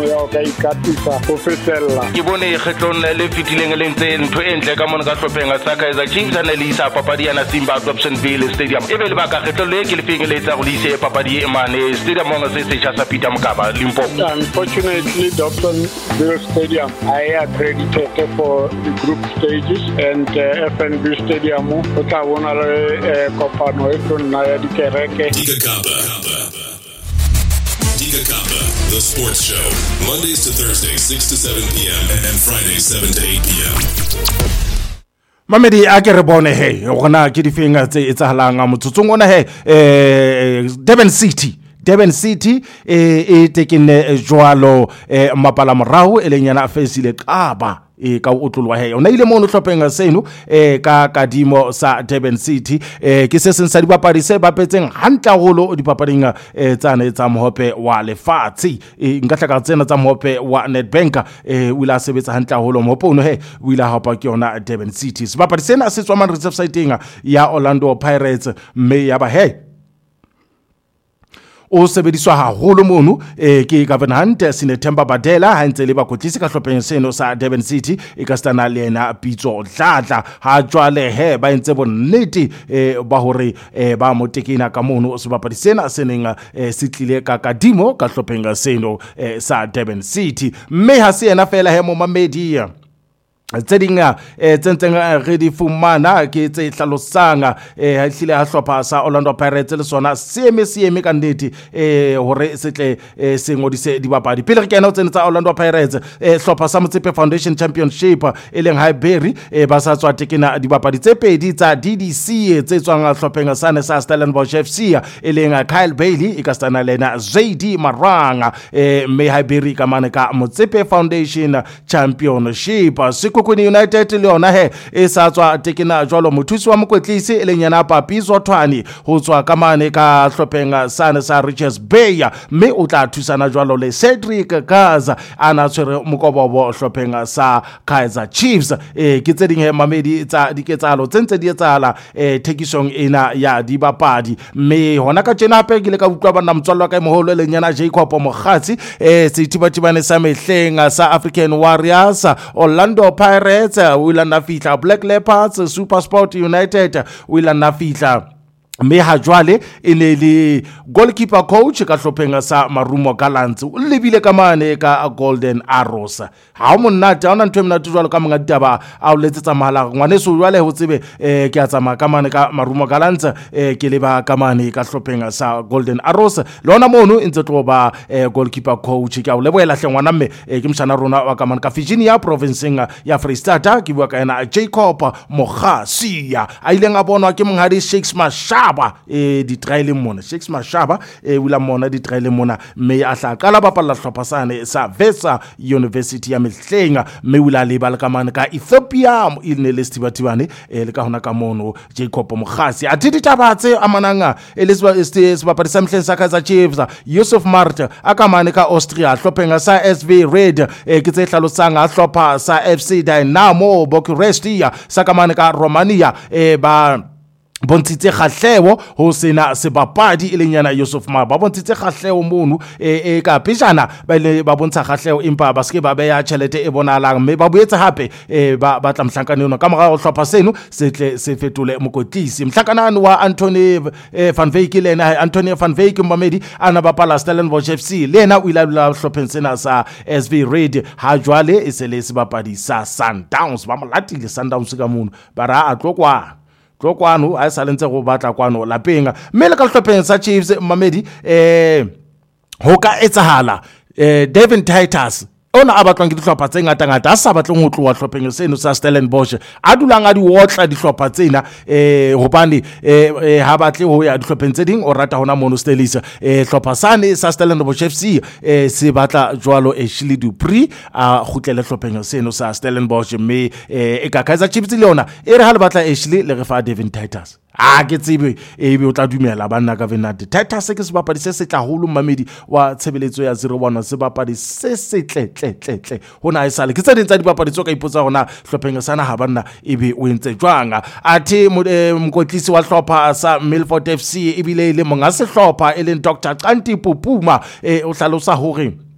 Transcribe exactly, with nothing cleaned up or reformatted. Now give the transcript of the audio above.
ya ka ikatisa go fetella ke bone kgetlong le fitileng le ntse ntho e ntle ka mona ka hlopheng sa Kaizer Chiefs ana le isa papadi ya Simba Dobsonville Stadium e be le baka kgetlo le ke le fingeletsa go le ise papadi e mane stadium mo se se tsa Peter Mokaba Limpopo. Unfortunately Dobsonville Stadium I accredited for the group stages and uh, F N B Stadium o tla bona le kopano e tona ya dikereke. Diga Kappa. Diga Kappa, the sports show, Mondays to Thursdays six to seven p.m. and Fridays seven to eight p.m. Mamedi a ke re bone he gona ke di finga tse etsahalang motsotsong ona he eh Durban City Durban City e e tekene jwalo mapala morao elenyana fesile kaba e ka utlolwa he ona ile mono hlopenga seno e ka kadimo sa Durban City e ke se sensa dipapadi se bapetseng hantla holo dipapading e tsane tsa mohope wa lefatsi e ngatla ka tsena tsa mohope wa Nedbank e wila sebetsa hantla holo mohope ono he wila hapa ke ona Durban City sebapadi sena se tswa man reserve site ya Orlando Pirates mme ya ba he o sebediswa haholo mono eh ke Government Sinethemba Badela ha ntse le ba kotlisi ka hlopheng seno sa Durban City e ka stana le ena pitso dladla ha jwale he ba ntse bonnete eh ba hore eh ba motekina ka mono se bapadi sena seneng eh sitlile ka kadimo ka hlopheng seno eh sa Durban City mme ha se ena fela he mo mamedia tsedinga eh tsenteng re di fumana ke tse hlalosanga eh ha hlile ha hlopha sa Orlando Pirates le sona seme seme ka nnete eh hore setle se ngodise dibapadi pele re kena o tsene tsa Orlando Pirates eh hlopha sa Motsepe Foundation Championship e leng Highbury eh ba sa tswa tekena dibapadi tse pedi tsa D D C tse tswang hlopheng sa ne sa Stellenbosch F C e leng Kyle Bailey e ka stana lena Z D Maranga eh me Highbury ka mane ka Motsepe Foundation Championship Kukuni United le ona he e sa tswa tekena jwalo mothusi wa mokwetlisi e leng yana Papiso Thwani ho tswa ka mane ka hlopheng sana sa Richards Bay mme o tla thusana jwalo le Cedric Gaza ana tshwere mokobobo hlopheng sa Kaizer Chiefs e ke tseding he mamedi tsa diketsalo tsentse di etsala e tekisong ena ya dibapadi mme hona ka tjena pe ke le ka utlwa bana motswallo ka moholo le nyana Jacob Mogatsi e se tibatibane sa mehleng sa African Warriors Orlando Pirates wila na fitla Black Leopards SuperSport United wila na fitla mme ha jwale e ne le goalkeeper coach ka hlopheng sa Marumo Gallants o lebile ka mane ka Golden Arrows ha o monate ona ntwe mna tjwalo ka mga ditaba a o letsetsa mahala ngwane so jwale ho tsebe eh ke a tsama ka mane ka Marumo Gallants eh ke leba ka mane ka hlopheng sa Golden Arrows lona mono intse tlo ba goalkeeper coach ke a o leboela hle ngwana mme ke mshana rona wa ka mane ka Virginia province ya Freestata ke bua ka ena Jacob Mogatsi a ile nga bonwa ke monghadi Shakes Mashaba e di trial mona Shakes Mashaba e wila mona di trial mona me a hla kala bapala hlopha sane sa Vesa University ya Mehlenga me wila le bala ka mane ka Ethiopia il ne le stibatibane e le ka hona ka mono Jacob Mogatsi a didi tabatse amananga Elizabeth se ba parisa Mhleng sa Kaizer Chiefs Yusuf Marta aka mane ka Austria hlopheng sa S V Red e ke tse hlalosanga hlopha sa F C Dynamo Bucharest ya sa ka mane ka Romania e ba bontitse khahleo ho sena sebapadi elenyana Yusuf Ma ba bontitse khahleo mono e e ka pejana ba ile ba bontsha khahleo empa ba ske ba beya tšhelete e bonalang mme ba boetse hape e ba ba tla mhlankane ona ka mora go hlopha seno setle se fetole mokotlisi mhlakanane wa Anthony van Wyk le na Anthony van Wyk Mbamedi ana ba pala Stellenbosch F C le na o ila la hlopheng sena sa S V Red ha jwale e se le sebapadi sa Sundowns ba molatile Sundowns ka mono ba ra a tlokwa Tlokwano a sa lentse go batla kwano lapeng mme le ka hlopheng sa Chiefs Mamedi eh ho ka etsahala eh Devin Titus ona abatlwang ke dihlopha tse ngata ngata a sa batleng ho tlowa hlopheng seno sa Stellenbosch a dulang a di wotla dihlopha tsena eh hobane eh ha batle ho ya dihlopheng tse ding o rata hona mono Stelisa eh hlopha sane sa Stellenbosch F C eh se batla jwalo Ashley Dupree a khutlele hlopheng seno sa Stellenbosch mme eh ka Kaizer Chiefs le ona e re ha le batla Ashley le re fa Devin Titus a ke tsebe e be o tla dumela banna ka Venati Titus ke sebapadi se se tla holo Mamedi wa tshebeletso ya zero one sebapadi se se tle tle tle tle hona e sale ke tse dintsa dipapadi tso ka ipotsa hona hlopheng sana ha banna e be o entse jwanga athi mokotlisi wa hlopha sa Milford F C e bile le monga se hlopha e leng Doctor Qanti Pupuma e o hlalosa hore